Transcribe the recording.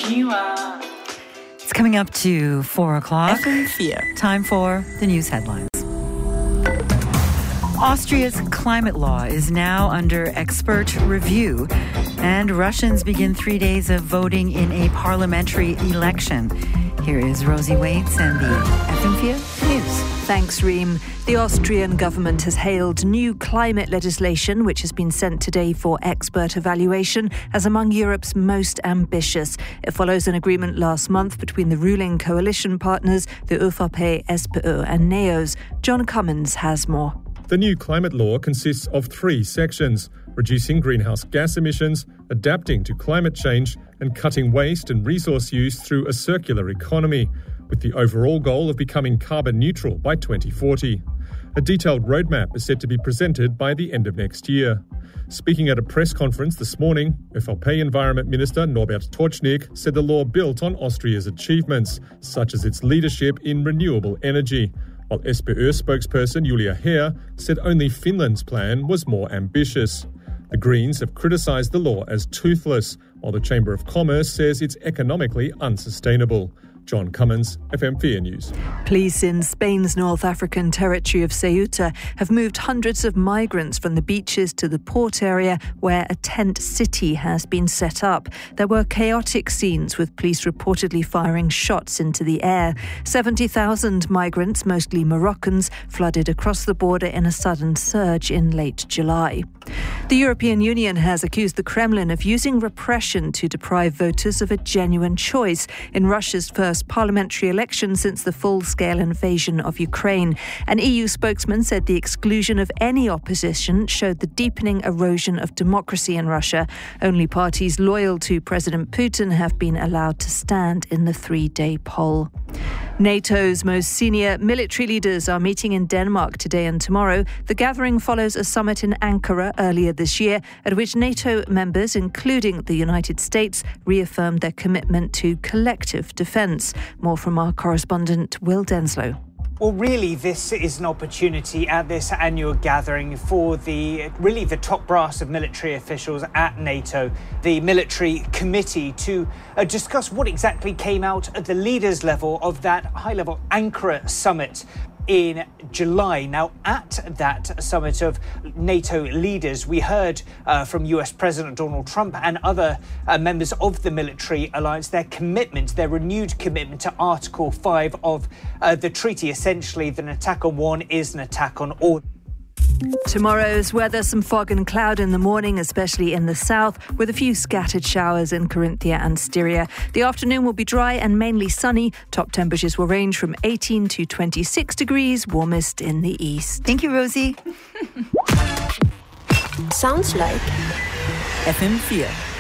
It's coming up to 4 o'clock. FM4. Time for the news headlines. Austria's climate law is now under expert review, and Russians begin 3 days of voting in a parliamentary election. Here is Rosie Waits and the FM4 News. Thanks, Reem. The Austrian government has hailed new climate legislation, which has been sent today for expert evaluation, as among Europe's most ambitious. It follows an agreement last month between the ruling coalition partners, the ÖVP, SPÖ and NEOS. John Cummins has more. The new climate law consists of 3 sections: reducing greenhouse gas emissions, adapting to climate change, and cutting waste and resource use through a circular economy, with the overall goal of becoming carbon neutral by 2040. A detailed roadmap is set to be presented by the end of next year. Speaking at a press conference this morning, ÖVP Environment Minister Norbert Totschnig said the law built on Austria's achievements, such as its leadership in renewable energy, while SPÖ spokesperson Julia Herr said only Finland's plan was more ambitious. The Greens have criticised the law as toothless, while the Chamber of Commerce says it's economically unsustainable. John Cummins, FM4 News. Police in Spain's North African territory of Ceuta have moved hundreds of migrants from the beaches to the port area where a tent city has been set up. There were chaotic scenes with police reportedly firing shots into the air. 70,000 migrants, mostly Moroccans, flooded across the border in a sudden surge in late July. The European Union has accused the Kremlin of using repression to deprive voters of a genuine choice in Russia's first parliamentary election since the full-scale invasion of Ukraine. An EU spokesman said the exclusion of any opposition showed the deepening erosion of democracy in Russia. Only parties loyal to President Putin have been allowed to stand in the 3-day poll. NATO's most senior military leaders are meeting in Denmark today and tomorrow. The gathering follows a summit in Ankara earlier this year, at which NATO members, including the United States, reaffirmed their commitment to collective defence. More from our correspondent Will Denslow. Well, really, this is an opportunity at this annual gathering for the top brass of military officials at NATO, the military committee, to discuss what exactly came out at the leaders' level of that high-level Ankara summit in July. Now, at that summit of NATO leaders, we heard from US President Donald Trump and other members of the military alliance their renewed commitment to Article 5 of the treaty. Essentially, that an attack on one is an attack on all. Tomorrow's weather: some fog and cloud in the morning, especially in the south, with a few scattered showers in Carinthia and Styria. The afternoon will be dry and mainly sunny. Top temperatures will range from 18 to 26 degrees, warmest in the east. Thank you, Rosie. Sounds like FM4.